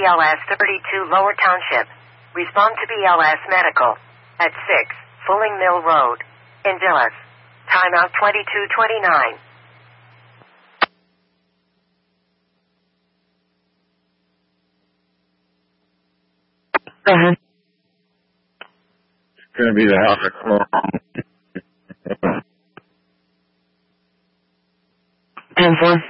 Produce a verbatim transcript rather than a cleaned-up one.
L S thirty-two Lower Township. Respond to B L S Medical at six Fulling Mill Road in Dillis. Timeout twenty-two twenty-nine. Go ahead. It's going to be the house of chlorine. And four.